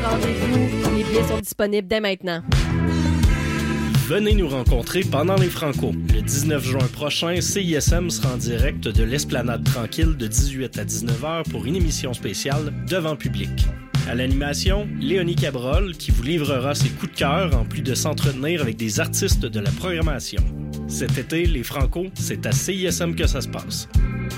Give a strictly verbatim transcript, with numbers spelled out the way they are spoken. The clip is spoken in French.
Rendez-vous, les billets sont disponibles dès maintenant. Venez nous rencontrer pendant les Franco. Le dix-neuf juin prochain, C I S M sera en direct de l'Esplanade Tranquille de dix-huit à dix-neuf heures pour une émission spéciale devant public. À l'animation, Léonie Cabrol qui vous livrera ses coups de cœur en plus de s'entretenir avec des artistes de la programmation. Cet été, les Franco, c'est à C I S M que ça se passe.